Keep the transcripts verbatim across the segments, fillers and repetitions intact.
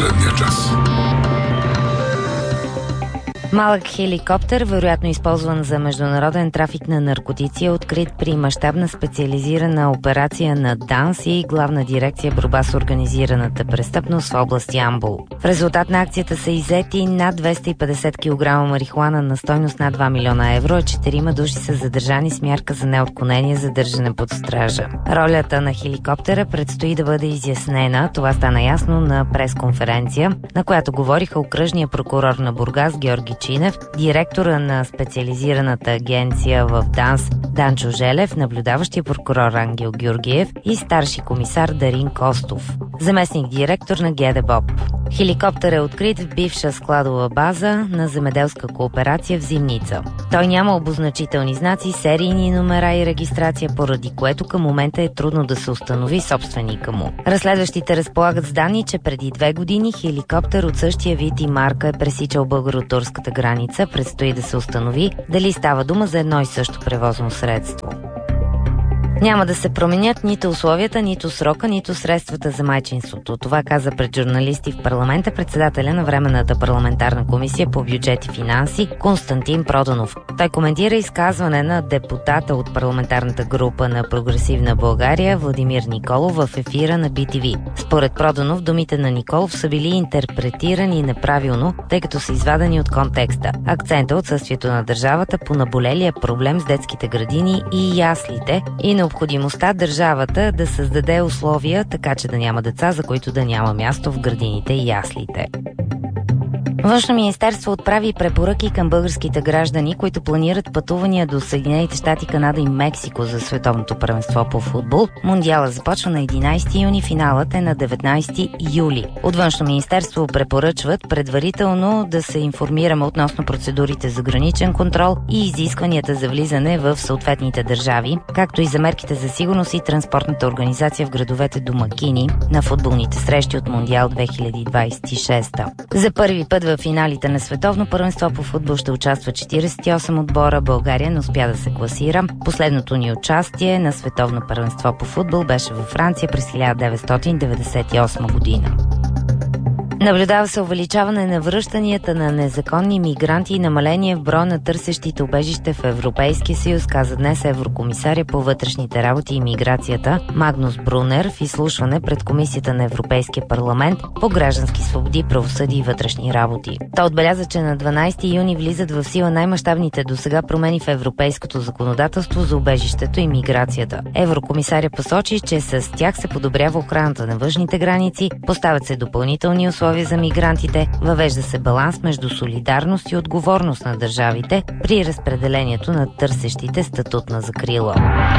последния час. Малък хеликоптер, вероятно използван за международен трафик на наркотици, е открит при мащабна специализирана операция на ДАНС и Главна дирекция борба с организираната престъпност в област Ямбол. В резултат на акцията са иззети над двеста и петдесет килограма марихуана на стойност над два милиона евро, а четирима души са задържани с мярка за неотклонение за държане под стража. Ролята на хеликоптера предстои да бъде изяснена. Това стана ясно на пресконференция, на която говориха окръжния прокурор на Бургас Георги Чинев, директора на специализираната агенция в ДАНС Данчо Желев, наблюдаващия прокурор Ангел Георгиев и старши комисар Дарин Костов, заместник директор на ГДБОП. Хеликоптер е открит в бивша складова база на земеделска кооперация в Зимница. Той няма обозначителни знаци, серийни номера и регистрация, поради което към момента е трудно да се установи собственика му. Разследващите разполагат с данни, че преди две години хеликоптер от същия вид и марка е пресичал българо-турската граница. Предстои да се установи дали става дума за едно и също превозно средство. Няма да се променят нито условията, нито срока, нито средствата за майчинството. Това каза пред журналисти в парламента председателя на Временната парламентарна комисия по бюджет и финанси Константин Проданов. Той коментира изказване на депутата от парламентарната група на Прогресивна България Владимир Николов в ефира на Би Ти Ви. Според Проданов, думите на Николов са били интерпретирани неправилно, тъй като са извадени от контекста. Акцента отсъствието на държавата по наболелия проблем с детските градини и яслите и необходимостта държавата да създаде условия, така че да няма деца, за които да няма място в градините и яслите. Външно министерство отправи препоръки към българските граждани, които планират пътувания до Съединените щати, Канада и Мексико за световното първенство по футбол. Мундиала започва на единайсети юни, финалът е на деветнайсети юли. От Външно министерство препоръчват предварително да се информираме относно процедурите за граничен контрол и изискванията за влизане в съответните държави, както и за мерките за сигурност и транспортната организация в градовете домакини на футболните срещи от Мундиал две хиляди двайсет и шеста. За първи път в финалите на световно първенство по футбол ще участва четирийсет и осем отбора. България не успя да се класира. Последното ни участие на световно първенство по футбол беше във Франция през хиляда деветстотин деветдесет и осма година. Наблюдава се увеличаване на връщанията на незаконни мигранти и намаление в броя на търсещите убежище в Европейския съюз, каза днес еврокомисаря по вътрешните работи и миграцията Магнус Брунер в изслушване пред Комисията на Европейския парламент по граждански свободи, правосъдие и вътрешни работи. Той отбеляза, че на дванайсети юни влизат в сила най-мащабните досега промени в европейското законодателство за убежището и миграцията. Еврокомисаря посочи, че с тях се подобрява охраната на външните граници, поставят се допълнителни условия за мигрантите, въвежда се баланс между солидарност и отговорност на държавите при разпределението на търсещите статут на закрила.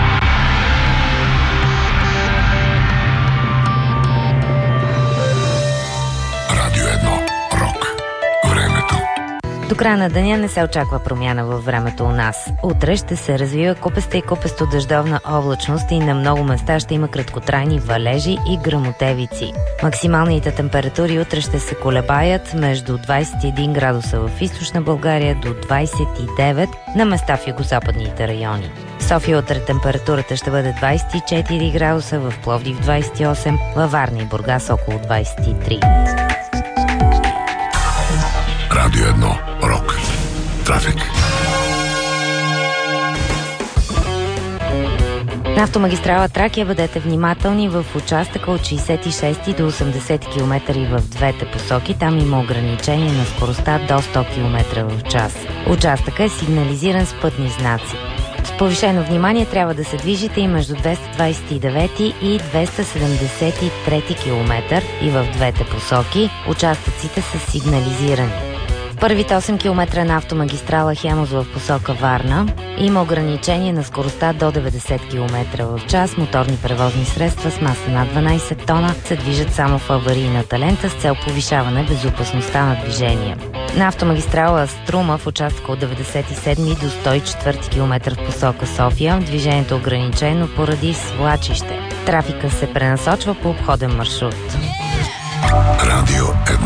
Радио едно. Рок. Времето. До края на деня не се очаква промяна във времето у нас. Утре ще се развива купеста и купесто дъждовна облачност и на много места ще има краткотрайни валежи и гръмотевици. Максималните температури утре ще се колебаят между двайсет и един градуса в източна България до двайсет и девет на места в югозападните райони. В София утре температурата ще бъде двайсет и четири градуса, в Пловдив двайсет и осем, във Варна и Бургас около двайсет и три. Радио едно. Рок. Трафик. На автомагистрала Тракия бъдете внимателни в участъка от шейсет и шести до осемдесет километра в двете посоки. Там има ограничение на скоростта до сто километра в час. Участъка е сигнализиран с пътни знаци. С повишено внимание трябва да се движите и между двеста двайсет и девети и двеста седемдесет и трети километър и в двете посоки. Участъците са сигнализирани. В първите осем километра на автомагистрала Хемус в посока Варна има ограничение на скоростта до деветдесет километра в час. Моторни превозни средства с маса над дванайсет тона се движат само в аварийната лента с цел повишаване безопасността на движение. На автомагистрала Струма в участъка от деветдесет и седми до сто и четвърти километър в посока София движението е ограничено поради свлачище. Трафика се пренасочва по обходен маршрут. Радио едно.